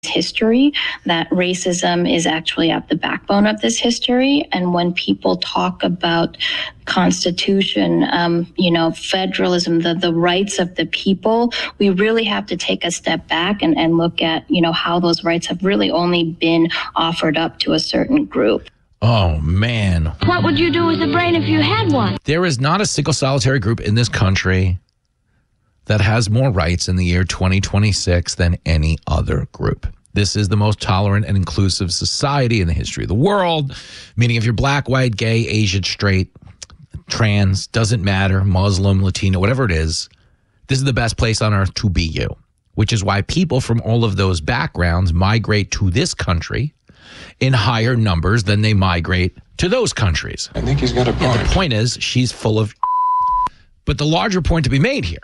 history, that racism is actually at the backbone of this history. And when people talk about Constitution, federalism, the rights of the people, we really have to take a step back and look at, how those rights have really only been offered up to a certain group. Oh, man. What would you do with a brain if you had one? There is not a single solitary group in this country that has more rights in the year 2026 than any other group. This is the most tolerant and inclusive society in the history of the world, meaning if you're black, white, gay, Asian, straight, trans, doesn't matter, Muslim, Latino, whatever it is, this is the best place on earth to be you, which is why people from all of those backgrounds migrate to this country in higher numbers than they migrate to those countries. I think he's got a point. Yeah, the point is, she's full of but the larger point to be made here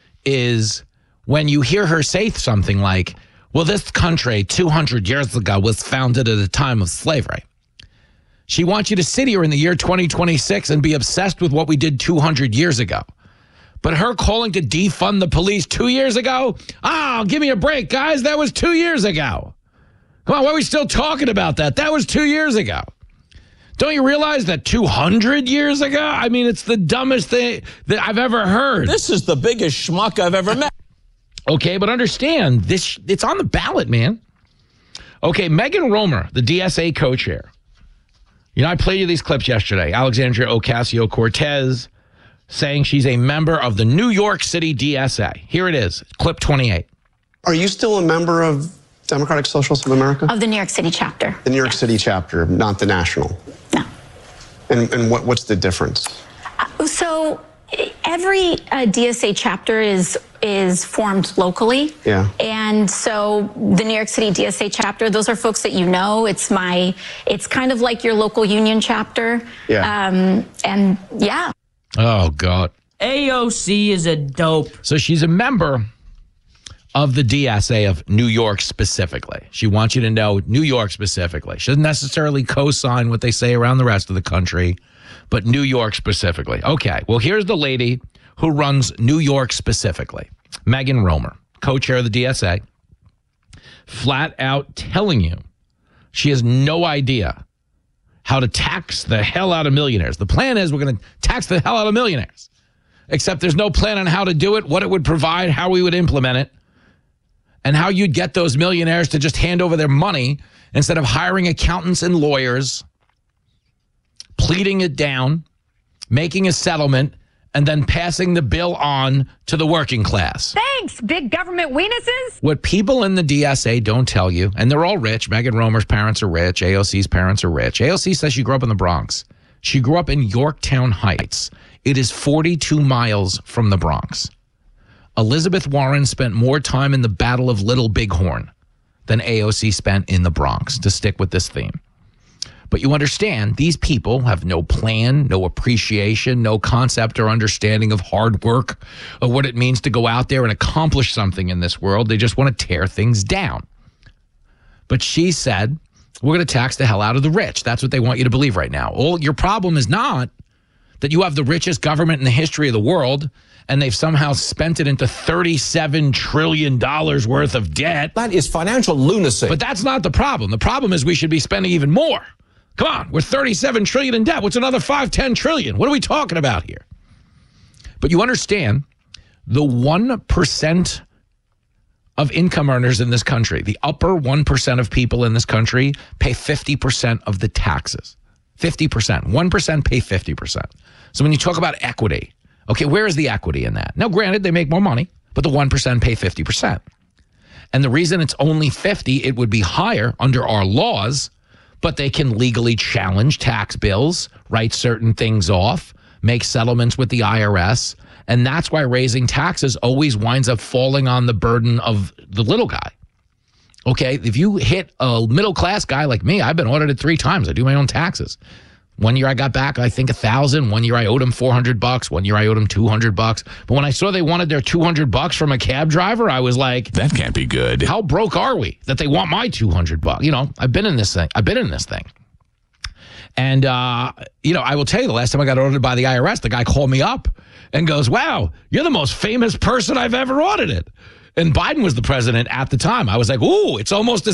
is when you hear her say something like, well, this country 200 years ago was founded at a time of slavery. She wants you to sit here in the year 2026 and be obsessed with what we did 200 years ago. But her calling to defund the police 2 years ago? Give me a break, guys. That was 2 years ago. Come on, why are we still talking about that? That was 2 years ago. Don't you realize that 200 years ago? I mean, it's the dumbest thing that I've ever heard. This is the biggest schmuck I've ever met. Okay, but understand, it's on the ballot, man. Okay, Megan Romer, the DSA co-chair. I played you these clips yesterday. Alexandria Ocasio-Cortez saying she's a member of the New York City DSA. Here it is, clip 28. Are you still a member of Democratic Socialists of America? Of the New York City chapter. The New York City chapter, not the national? No. And what's the difference? So every DSA chapter is formed locally. Yeah. And so the New York City DSA chapter, those are folks that you know. It's kind of like your local union chapter. Yeah. And yeah. Oh, God. AOC is a dope. So she's a member of the DSA of New York specifically. She wants you to know New York specifically. She doesn't necessarily co-sign what they say around the rest of the country, but New York specifically. Okay, well, here's the lady who runs New York specifically, Megan Romer, co-chair of the DSA, flat out telling you she has no idea how to tax the hell out of millionaires. The plan is we're going to tax the hell out of millionaires, except there's no plan on how to do it, what it would provide, how we would implement it, and how you'd get those millionaires to just hand over their money instead of hiring accountants and lawyers, pleading it down, making a settlement, and then passing the bill on to the working class. Thanks, big government weenuses. What people in the DSA don't tell you, and they're all rich. Megan Romer's parents are rich. AOC's parents are rich. AOC says she grew up in the Bronx. She grew up in Yorktown Heights. It is 42 miles from the Bronx. Elizabeth Warren spent more time in the Battle of Little Bighorn than AOC spent in the Bronx, to stick with this theme. But you understand, these people have no plan, no appreciation, no concept or understanding of hard work, of what it means to go out there and accomplish something in this world. They just want to tear things down. But she said, we're going to tax the hell out of the rich. That's what they want you to believe right now. Your problem is not that you have the richest government in the history of the world and they've somehow spent it into $37 trillion worth of debt. That is financial lunacy. But that's not the problem. The problem is we should be spending even more. Come on, we're $37 trillion in debt. What's another $5-10 trillion? What are we talking about here? But you understand, the 1% of income earners in this country, the upper 1% of people in this country pay 50% of the taxes. 50%. 1% pay 50%. So when you talk about equity, okay, where is the equity in that? Now, granted, they make more money, but the 1% pay 50%. And the reason it's only 50, it would be higher under our laws, but they can legally challenge tax bills, write certain things off, make settlements with the IRS. And that's why raising taxes always winds up falling on the burden of the little guy. Okay, if you hit a middle-class guy like me, I've been audited 3 times. I do my own taxes. One year I got back, I think, $1,000. One year I owed him $400. One year I owed him $200. But when I saw they wanted their $200 from a cab driver, I was like, that can't be good. How broke are we that they want my $200? You know, I've been in this thing. And, I will tell you, the last time I got audited by the IRS, the guy called me up and goes, wow, you're the most famous person I've ever audited. and Biden was the president at the time. I was like, ooh, it's almost as